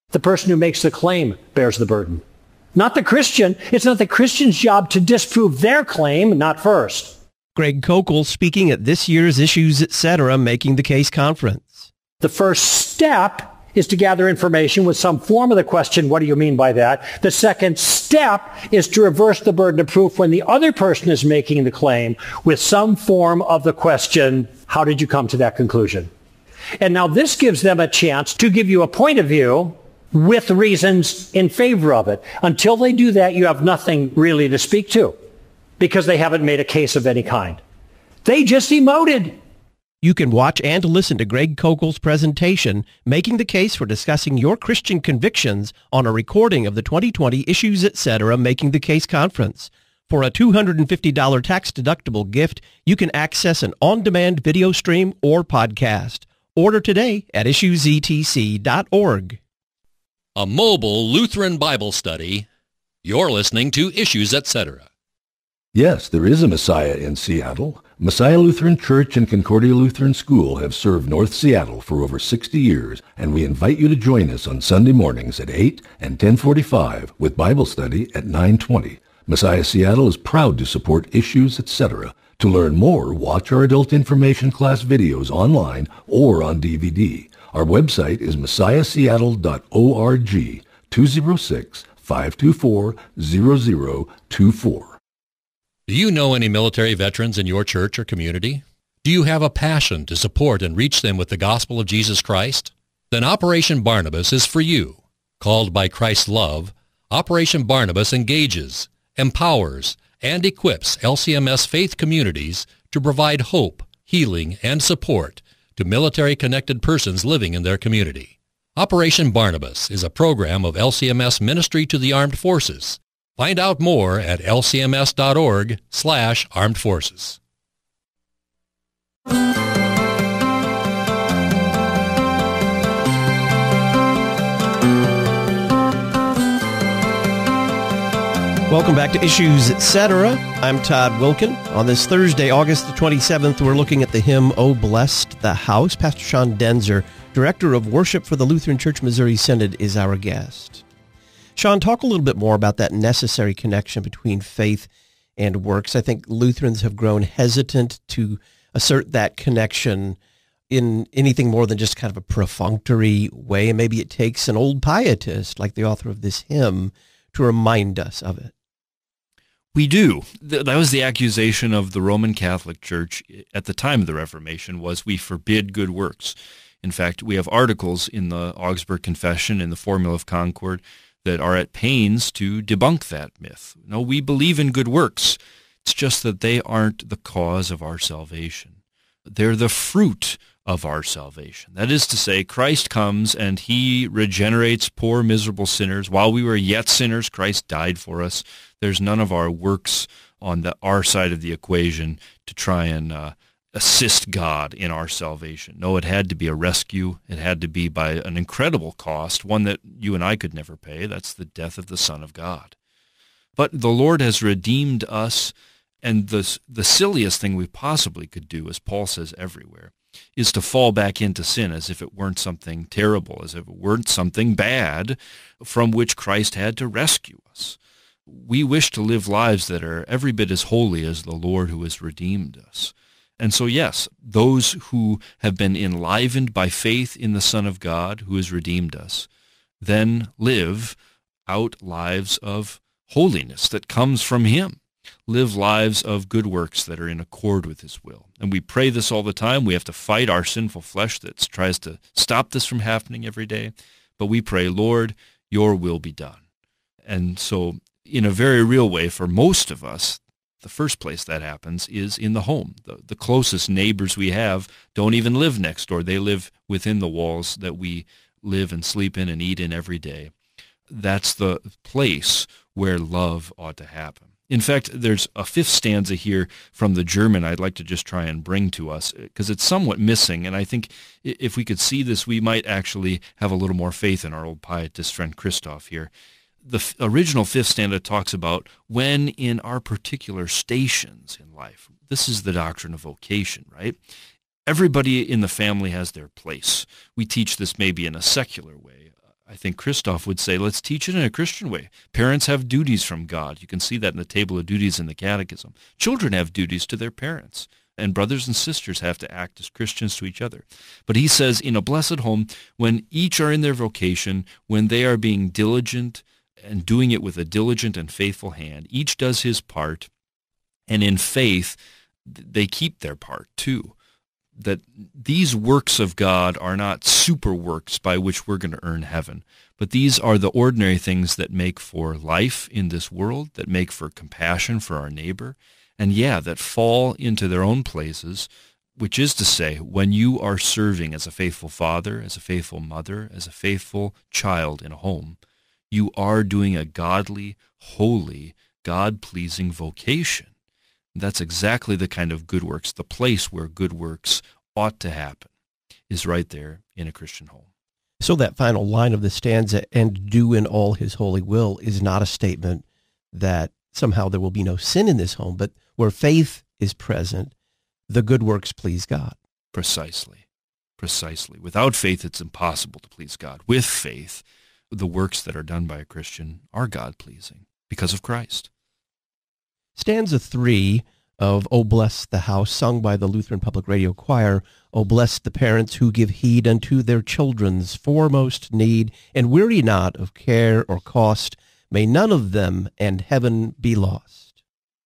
The person who makes the claim bears the burden. Not the Christian. It's not the Christian's job to disprove their claim, not first. Greg Koukl speaking at this year's Issues Etc. Making the Case conference. The first step is to gather information with some form of the question, what do you mean by that? The second step is to reverse the burden of proof when the other person is making the claim with some form of the question, how did you come to that conclusion? And now this gives them a chance to give you a point of view with reasons in favor of it. Until they do that, you have nothing really to speak to because they haven't made a case of any kind. They just emoted. You can watch and listen to Greg Koukl's presentation, Making the Case for Discussing Your Christian Convictions, on a recording of the 2020 Issues Etc. Making the Case conference. For a $250 tax-deductible gift, you can access an on-demand video stream or podcast. Order today at issuesetc.org. A mobile Lutheran Bible study. You're listening to Issues Etc. Yes, there is a Messiah in Seattle. Messiah Lutheran Church and Concordia Lutheran School have served North Seattle for over 60 years, and we invite you to join us on Sunday mornings at 8 and 10:45 with Bible study at 9:20. Messiah Seattle is proud to support Issues Etc. To learn more, watch our adult information class videos online or on DVD. Our website is messiahseattle.org, 206-524-0024. Do you know any military veterans in your church or community? Do you have a passion to support and reach them with the gospel of Jesus Christ? Then Operation Barnabas is for you. Called by Christ's love, Operation Barnabas engages, empowers, and equips LCMS faith communities to provide hope, healing, and support to military-connected persons living in their community. Operation Barnabas is a program of LCMS Ministry to the Armed Forces. Find out more at lcms.org/armed forces. Welcome back to Issues Etc. I'm Todd Wilkin. On this Thursday, August the 27th, we're looking at the hymn, "Oh Blessed the House." Pastor Sean Denzer, Director of Worship for the Lutheran Church Missouri Synod, is our guest. Sean, talk a little bit more about that necessary connection between faith and works. I think Lutherans have grown hesitant to assert that connection in anything more than just kind of a perfunctory way, and maybe it takes an old pietist, like the author of this hymn, to remind us of it. We do. That was the accusation of the Roman Catholic Church at the time of the Reformation, was we forbid good works. In fact, we have articles in the Augsburg Confession and the Formula of Concord that are at pains to debunk that myth. No, we believe in good works. It's just that they aren't the cause of our salvation. They're the fruit of our salvation. That is to say, Christ comes and he regenerates poor, miserable sinners. While we were yet sinners, Christ died for us. There's none of our works on our side of the equation to try and assist God in our salvation. No, it had to be a rescue. It had to be by an incredible cost, one that you and I could never pay. That's the death of the Son of God. But the Lord has redeemed us, and the silliest thing we possibly could do, as Paul says everywhere, is to fall back into sin as if it weren't something terrible, as if it weren't something bad from which Christ had to rescue us. We wish to live lives that are every bit as holy as the Lord who has redeemed us. And so, yes, those who have been enlivened by faith in the Son of God who has redeemed us, then live out lives of holiness that comes from him. Live lives of good works that are in accord with his will. And we pray this all the time. We have to fight our sinful flesh that tries to stop this from happening every day. But we pray, Lord, your will be done. And so, in a very real way, for most of us, the first place that happens is in the home. The closest neighbors we have don't even live next door. They live within the walls that we live and sleep in and eat in every day. That's the place where love ought to happen. In fact, there's a fifth stanza here from the German I'd like to just try and bring to us, because it's somewhat missing, and I think if we could see this, we might actually have a little more faith in our old pietist friend Christoph here. The original fifth stanza talks about when in our particular stations in life. This is the doctrine of vocation, right? Everybody in the family has their place. We teach this maybe in a secular way. I think Christoph would say, let's teach it in a Christian way. Parents have duties from God. You can see that in the table of duties in the Catechism. Children have duties to their parents, and brothers and sisters have to act as Christians to each other. But he says, in a blessed home, when each are in their vocation, when they are being diligent and doing it with a diligent and faithful hand, each does his part, and in faith, they keep their part too. That these works of God are not super works by which we're going to earn heaven, but these are the ordinary things that make for life in this world, that make for compassion for our neighbor, and that fall into their own places, which is to say, when you are serving as a faithful father, as a faithful mother, as a faithful child in a home, you are doing a godly, holy, God-pleasing vocation. That's exactly the kind of good works, the place where good works ought to happen, is right there in a Christian home. So that final line of the stanza, "and do in all his holy will," is not a statement that somehow there will be no sin in this home, but where faith is present, the good works please God. Precisely. Without faith, it's impossible to please God. With faith, the works that are done by a Christian are God-pleasing because of Christ. Stanza 3 of "O Bless the House," sung by the Lutheran Public Radio Choir. "O bless the parents who give heed unto their children's foremost need, and weary not of care or cost. May none of them and heaven be lost."